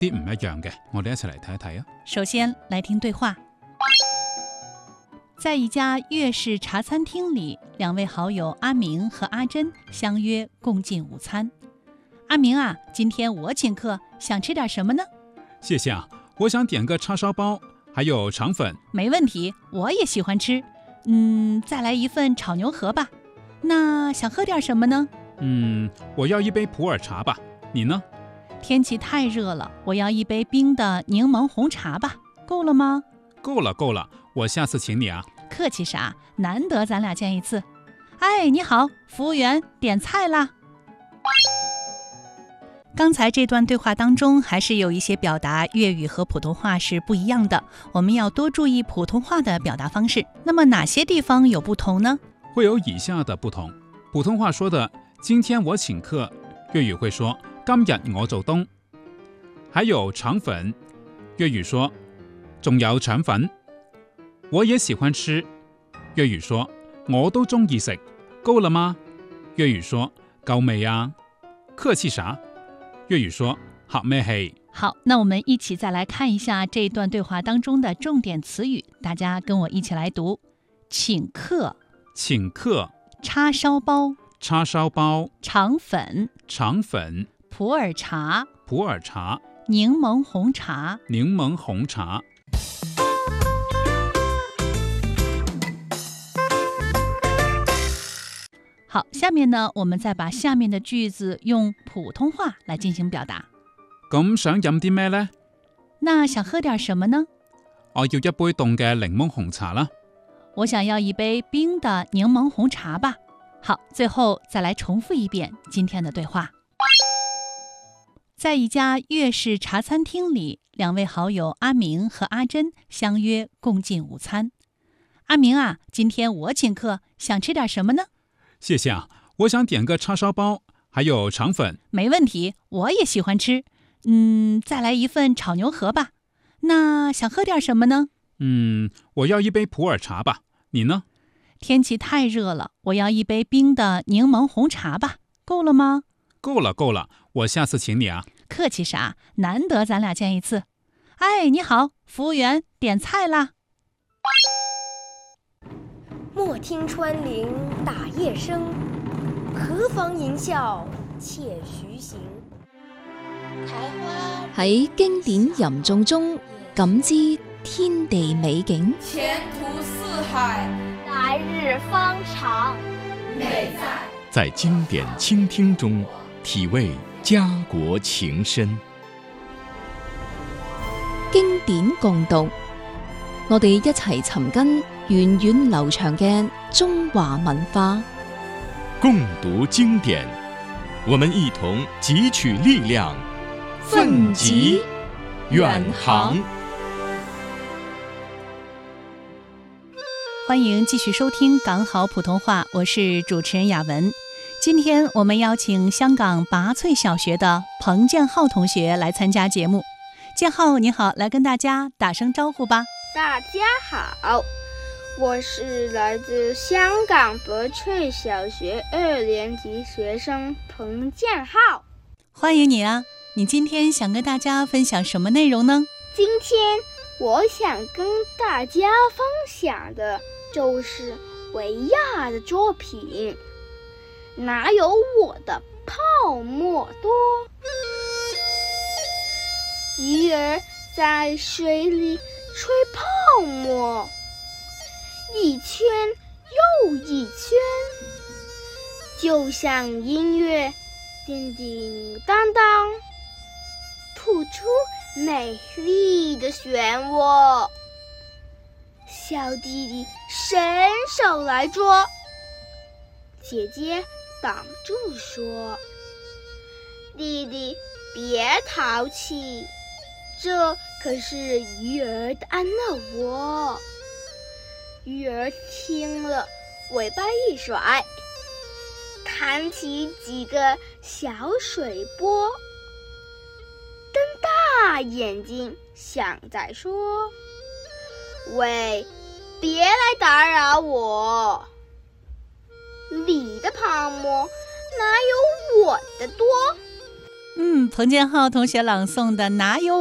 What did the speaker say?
啲唔一樣嘅，我哋一齊嚟睇一睇啊。 首先来听对话。在一家粤式茶餐厅里，两位好友阿明和阿珍相约共进午餐。阿明啊，今天我请客，想吃点什么呢？ 谢谢啊，我想点个叉烧包，还有肠粉。 没问题，我也喜欢吃。再来一份炒牛河吧。那想喝点什么呢？ 我要一杯普洱茶吧。你呢？ 天气太热了，我要一杯冰的柠檬红茶吧。够了吗？ 够了，我下次请你啊。 客气啥？难得咱俩见一次。哎，你好，服务员，点菜啦。刚才这段对话当中，还是有一些表达粤语和普通话是不一样的，我们要多注意普通话的表达方式。那么哪些地方有不同呢？ 会有以下的不同。普通话说的今天我请客，粤语会说今日我做東。还有腸粉，粤语说仲有腸粉。我也喜歡吃，粵語說我都中意食。夠了嗎？粵語說夠未啊？客氣啥？粵語說客咩氣？ 好，那我們一起再來看一下這段對話當中的重點詞語，大家跟我一起來讀。請客， 請客。 叉燒包， 叉燒包。 腸粉， 腸粉。 普洱茶， 普洱茶。 檸檬紅茶， 檸檬紅茶。 好，下面呢，我們再把下面的句子用普通話來進行表達。 咁想飲啲咩呢？ 那想喝點什麼呢？ 我要一杯凍嘅檸檬紅茶啦。 我想要一杯冰的檸檬紅茶吧。好，最後再來重複一遍今天的對話。在一家粵式茶餐廳裡，兩位好友阿明和阿珍相約共進午餐。阿明啊，今天我請客，想吃點什麼呢？ 謝謝啊，我想點個叉燒包，還有腸粉。 沒問題，我也喜歡吃。再來一份炒牛河吧。那想喝點什麼呢？ 我要一杯普洱茶吧。你呢？ 天氣太熱了，我要一杯冰的檸檬紅茶吧。夠了嗎？ 夠了，我下次請你啊。 客氣啥？難得咱倆見一次。哎，你好，服務員，點菜啦。 莫聽穿林打葉聲，何妨吟嘯且徐行。 喺經典吟誦中感知天地美景， 前途似海， 來日方長。 美在經典傾聽中體味家國情深。 經典共讀，我哋一齊尋根源遠流長嘅中華文化。 共讀經典，我們一同汲取力量，奮楫遠航。 歡迎繼續收聽港好普通話，我是主持人雅文。今天我們邀請香港拔萃小學的彭建浩同學來參加節目。建浩你好，來跟大家打聲招呼吧。 大家好，我是來自香港拔萃小學2年級學生彭建浩。 歡迎你啊，你今天想跟大家分享什麼內容呢？ 今天我想跟大家分享的就是維亞的作品，哪有我的泡沫多？魚兒在水裡吹泡沫，一圈又一圈，就像音樂叮叮當當，吐出美麗的漩渦。小弟弟伸手來捉，姐姐擋住說：弟弟別淘氣，這可是魚兒的安樂窩。魚兒聽了，尾巴一甩，彈起幾個小水波，瞪大眼睛想再說：喂，別來打擾我，你的泡沫哪有我的多？ 彭建浩同学朗诵的《哪有